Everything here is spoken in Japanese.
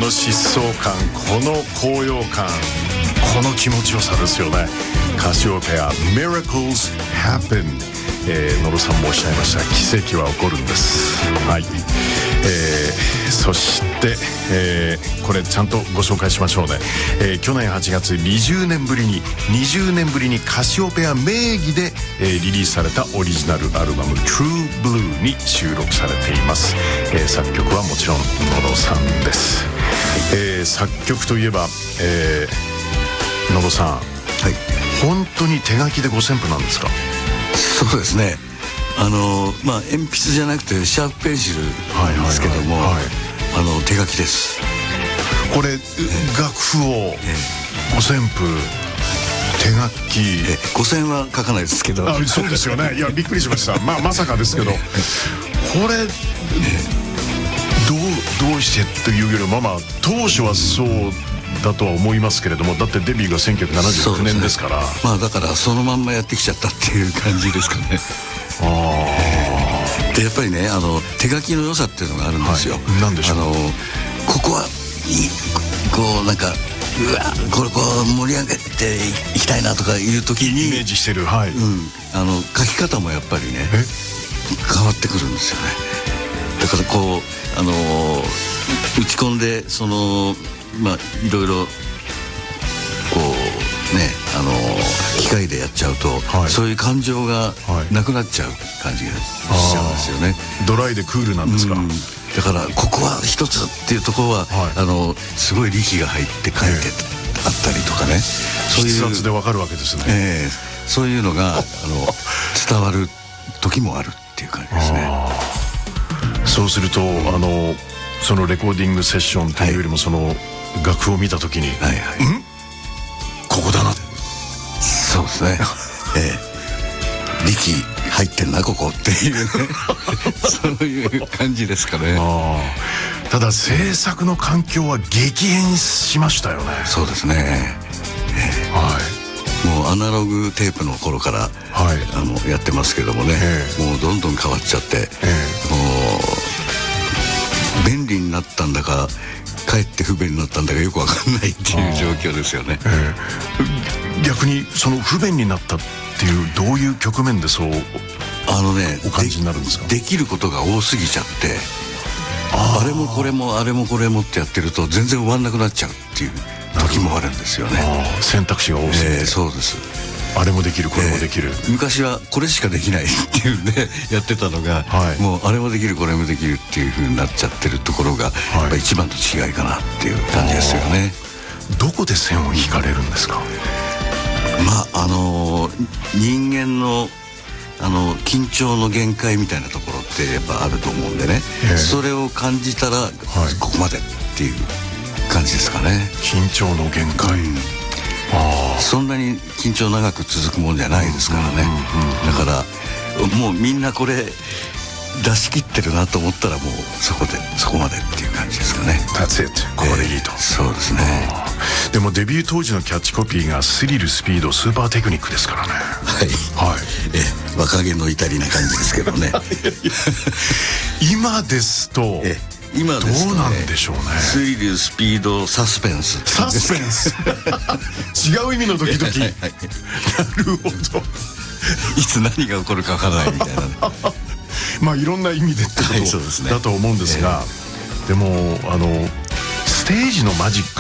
の疾走感、この高揚感、この気持ちよさですよね。カシオペア Miracles Happen、野呂さんもおっしゃいました、奇跡は起こるんです。はい、そして、これちゃんとご紹介しましょうね。去年8月20年ぶりにカシオペア名義で、リリースされたオリジナルアルバム True Blue に収録されています。作曲はもちろん野呂さんです。作曲といえば、野呂さん、はい、本当に手書きで五線譜なんですか？ そうですね。鉛筆じゃなくてシャープペンシルなんですけども、手書きです。 これ、楽譜を五線譜手書き、 五線は書かないですけど。 そうですよね。いや、びっくりしました。まさかですけど、これどうしてというよりも、当初はそうだとは思いますけれども、だってデビューが1979年ですから、 だからそのまんまやってきちゃったっていう感じですかね。でやっぱりね、手書きの良さっていうのがあるんですよ。 何でしょう。 ここはいい、こうなんかこれ盛り上げていきたいなとかいう時にイメージしてる、はい、 書き方もやっぱりね変わってくるんですよね。だからこう打ち込んでいろいろこうね機械でやっちゃうと、そういう感情がなくなっちゃう感じがしちゃうんですよね。 ドライでクールなんですか？ だからここは一つっていうところは、すごい力が入って書いてあったりとかね、そういう筆圧でわかるわけですね。 そういうのが伝わる時もあるっていう感じですね。 そうするとそのレコーディングセッションというよりも、その楽譜を見た時に、ここだな。 そうですね。力入ってんなここっていうねそういう感じですかね。 ただ制作の環境は激変しましたよね。 そうですね。もうアナログテープの頃から、やってますけどもね、もうどんどん変わっちゃって、もう便利になったんだかかえって不便になったんだかよく分かんないっていう状況ですよね。 逆にその不便になったっていう、どういう局面でそうお感じになるんですか？ できることが多すぎちゃって、あれもこれもあれもこれもってやってると全然終わんなくなっちゃうっていう時もあるんですよね。 選択肢が多すぎて、 そうです。 あれもできるこれもできる、 昔はこれしかできないっていうんでやってたのが、もうあれもできるこれもできるっていう風になっちゃってるところが、やっぱ一番の違いかなっていう感じですよね。 どこで線を引かれるんですか？ 人間の緊張の限界みたいなところってやっぱあると思うんでね、それを感じたら、ここまでっていう感じですかね。 緊張の限界、 そんなに緊張長く続くもんじゃないですからね。だからもうみんなこれ出し切ってるなと思ったら、もうそこまでっていう感じですかね。 That's it、ここでいいと。 そうですね。 でもデビュー当時のキャッチコピーがスリルスピードスーパーテクニックですからね。 若気の至りな感じですけどね今ですとどうなんでしょうね。 スリルスピードサスペンス違う意味のドキドキなるほどいつ何が起こるかわからないみたいないろんな意味でってことだと思うんですが、でもステージのマジック